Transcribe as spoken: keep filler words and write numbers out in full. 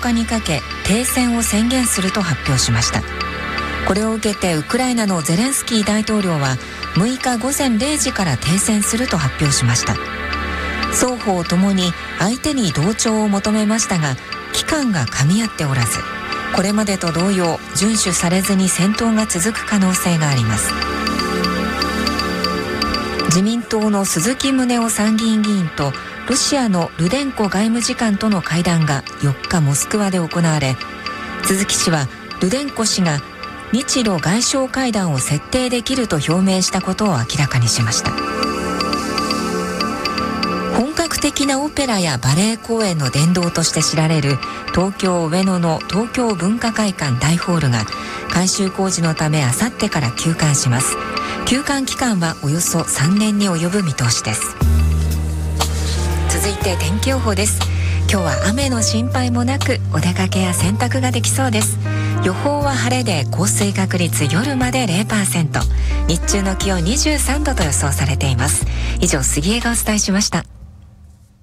日にかけ停戦を宣言すると発表しました。これを受けてウクライナのゼレンスキー大統領はむいかごぜんれいじから停戦すると発表しました。双方ともに相手に同調を求めましたが、期間が噛み合っておらず、これまでと同様遵守されずに戦闘が続く可能性があります。自民党の鈴木宗男参議院議員とロシアのルデンコ外務次官との会談がよっかモスクワで行われ、鈴木氏はルデンコ氏が日露外相会談を設定できると表明したことを明らかにしました。本格的なオペラやバレエ公演の殿堂として知られる東京上野の東京文化会館大ホールが改修工事のためあさってから休館します。休館期間はおよそさんねんに及ぶ見通しです。続いて天気予報です。今日は雨の心配もなくお出かけや洗濯ができそうです。予報は晴れで降水確率夜まで ゼロパーセント、 日中の気温にじゅうさんどと予想されています。以上、杉江がお伝えしました。